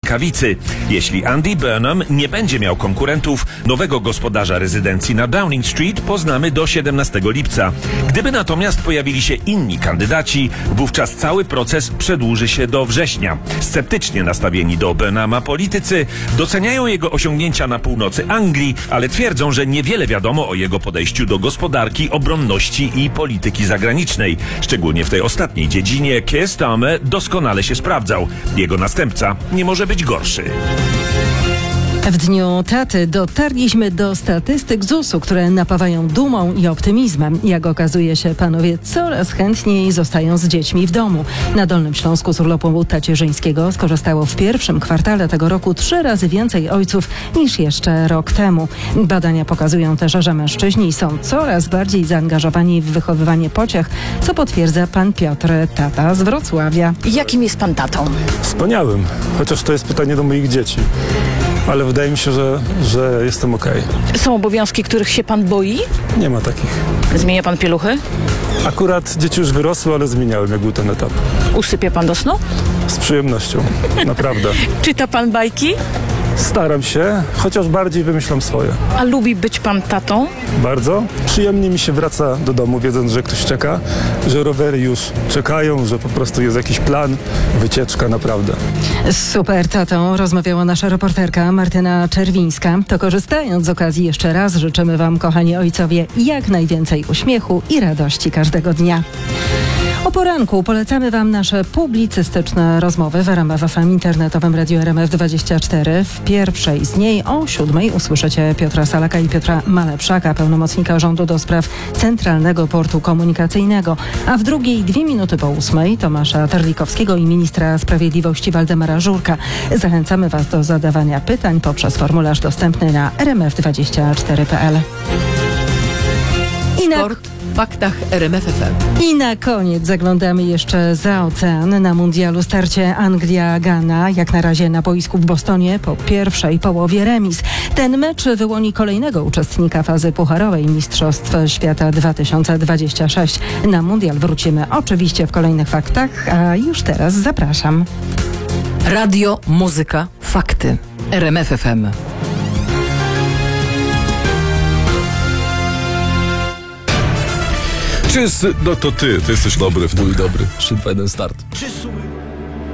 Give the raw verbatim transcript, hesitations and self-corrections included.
rękawicy. Jeśli Andy Burnham nie będzie miał konkurentów, nowego gospodarza rezydencji na Downing Street poznamy do siedemnastego lipca. Gdyby natomiast pojawili się inni kandydaci, wówczas cały proces przedłuży się do września. Sceptycznie nastawieni do Burnhama politycy doceniają jego osiągnięcia na północy Anglii, ale twierdzą, że niewiele wiadomo o jego podejściu do gospodarki, obronności i polityki zagranicznej. Szczególnie w tej ostatniej dziedzinie Keir Starmer doskonale się sprawdzał. Jego następca nie może być gorszy. W dniu taty dotarliśmy do statystyk zusu, które napawają dumą i optymizmem. Jak okazuje się, panowie coraz chętniej zostają z dziećmi w domu. Na Dolnym Śląsku z urlopu tacierzyńskiego skorzystało w pierwszym kwartale tego roku trzy razy więcej ojców niż jeszcze rok temu. Badania pokazują też, że mężczyźni są coraz bardziej zaangażowani w wychowywanie pociech, co potwierdza pan Piotr, tata z Wrocławia. Jakim jest pan tatą? Wspaniałym, chociaż to jest pytanie do moich dzieci. Ale wydaje mi się, że, że jestem okej. Są obowiązki, których się pan boi? Nie ma takich. Zmienia pan pieluchy? Akurat dzieci już wyrosły, ale zmieniałem, jak był ten etap. Usypia pan do snu? Z przyjemnością, naprawdę. Czyta pan bajki? Staram się, chociaż bardziej wymyślam swoje. A lubi być pan tatą? Bardzo. Przyjemnie mi się wraca do domu, wiedząc, że ktoś czeka, że rowery już czekają, że po prostu jest jakiś plan, wycieczka, naprawdę. Z super tatą rozmawiała nasza reporterka Martyna Czerwińska. To korzystając z okazji jeszcze raz życzymy wam, kochani ojcowie, jak najwięcej uśmiechu i radości każdego dnia. O poranku polecamy wam nasze publicystyczne rozmowy w R M F F M, internetowym Radiu R M F dwadzieścia cztery. W pierwszej z niej o siódmej usłyszycie Piotra Salaka i Piotra Malepszaka, pełnomocnika rządu do spraw Centralnego Portu Komunikacyjnego. A w drugiej, dwie minuty po ósmej, Tomasza Terlikowskiego i ministra sprawiedliwości Waldemara Żurka. Zachęcamy was do zadawania pytań poprzez formularz dostępny na r m f dwadzieścia cztery kropka p l. I na... Sport w faktach R M F F M. I na koniec zaglądamy jeszcze za ocean. Na mundialu starcie Anglia-Ghana. Jak na razie na boisku w Bostonie po pierwszej połowie remis. Ten mecz wyłoni kolejnego uczestnika fazy pucharowej Mistrzostw Świata dwa tysiące dwudziesty szósty. Na mundial wrócimy oczywiście w kolejnych faktach, a już teraz zapraszam. Radio, muzyka, fakty. R M F F M. Czy z... No to ty, ty jesteś dobry w tym. Mój dobry, szybko jeden start. Czy